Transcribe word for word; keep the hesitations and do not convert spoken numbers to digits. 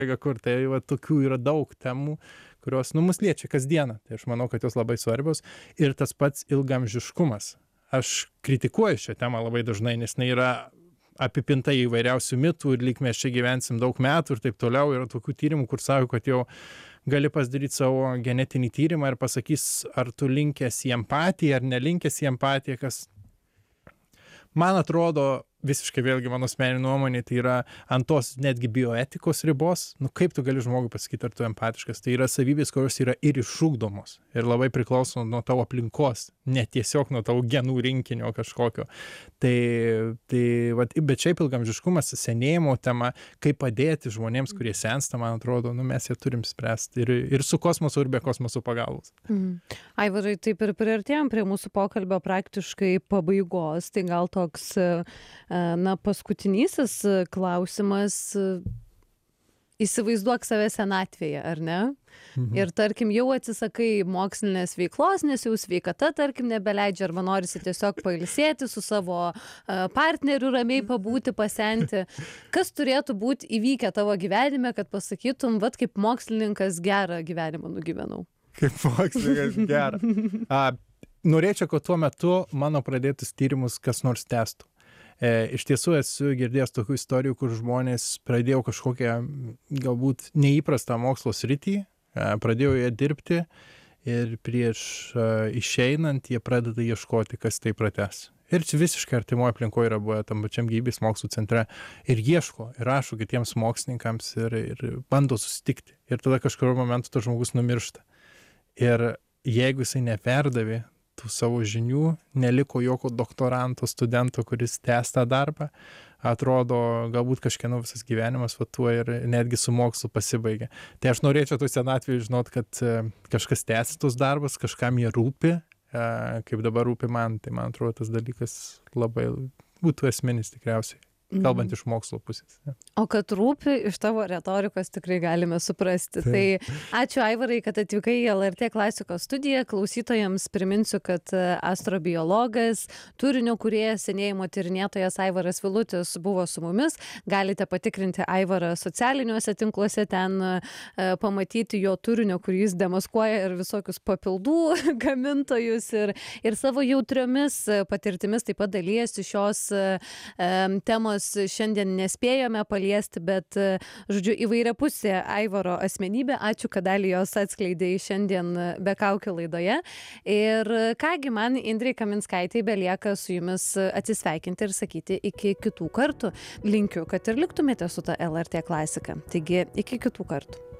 kur tai va tokių yra daug temų, kurios nu mus liečia kasdieną. Tai aš manau, kad jos labai svarbios. Ir tas pats ilgaamžiškumas. Aš kritikuoju šią temą labai dažnai, nes jinai yra apipinta įvairiausių mitų ir lyg mes čia gyvensim daug metų ir taip toliau. Yra tokių tyrimų, kur sako, kad jau gali pasidaryti savo genetinį tyrimą ir pasakys, ar tu linkęs į empatiją ar nelinkęs į empatiją, kas man atrodo visiškai vėlgi mano asmeninė nuomonė, tai yra ant tos netgi bioetikos ribos. Nu kaip tu gali žmogui pasakyti, ar tu empatiškas? Tai yra savybės, kurios yra ir išugdomos ir labai priklauso nuo tavo aplinkos, ne tiesiog nuo tavo genų rinkinio kažkokio. Tai, tai vat, bet šiaip ilgaamžiškumas, senėjimo tema, kaip padėti žmonėms, kurie sensta, man atrodo, nu mes ją turim spręsti ir, ir su kosmosu, ir be kosmoso pagalbos. Mm. Aivarai, taip ir priartėjom prie mūsų pokalbio praktiškai pabaigos, tai gal toks na, paskutinysis klausimas, įsivaizduok save senatvėje, ar ne? Mhm. Ir tarkim, jau atsisakai mokslinės veiklos, nes jau sveikata, tarkim, nebeleidžia, arba norisi tiesiog pailsėti su savo partneriu, ramiai pabūti, pasenti. Kas turėtų būti įvykę tavo gyvenime, kad pasakytum, vat kaip mokslininkas gerą gyvenimą nugyvenau? Kaip mokslininkas gerą. A, norėčiau, kad tuo metu mano pradėtus tyrimus kas nors testų. E, iš tiesų esu girdėjęs tokių istorijų, kur žmonės pradėjo kažkokią galbūt neįprastą mokslo sritį, e, pradėjo ją dirbti ir prieš e, išeinant jie pradeda ieškoti, kas tai pratęs. Ir čia visiškai artimoje aplinkoje yra buvę tam pačiam gyvybės mokslų centre ir ieško, ir rašo kitiems mokslininkams ir, ir bando susitikti. Ir tada kažkurio momentu tas žmogus numiršta. Ir jeigu jisai neperdavė tų savo žinių, neliko jokio doktoranto, studento, kuris tęs tą darbą, atrodo, galbūt kažkieno visas gyvenimas va tuo ir netgi su mokslu pasibaigia. Tai aš norėčiau tų senatvėje žinot, kad kažkas tęs tus darbus, kažkam jie rūpi, kaip dabar rūpi man, tai man atrodo tas dalykas labai būtų esminis tikriausiai. Kalbant iš mokslo pusės. Ja. O kad rūpi, iš tavo retorikos tikrai galime suprasti. Tai, tai ačiū Aivarai, kad atvykai į L R T klasikos studiją. Klausytojams priminsiu, kad astrobiologas, turinio kūrėjas, senėjimo tyrinėtojas Aivaras Vilutis buvo su mumis. Galite patikrinti Aivarą socialiniuose tinkluose, ten e, pamatyti jo turinio, kurį jis demaskuoja ir visokius papildų gamintojus ir, ir savo jautriomis patirtimis taip pat dalyjasi šios e, temos šiandien nespėjome paliesti, bet, žodžiu, įvairiapusė Aivaro asmenybė. Ačiū, kad dalį jos atskleidėjai šiandien Be kaukių laidoje. Ir kągi man, Indrei Kaminskaitei, belieka su jumis atsisveikinti ir sakyti iki kitų kartų. Linkiu, kad ir liktumėte su ta L R T klasika. Taigi, iki kitų kartų.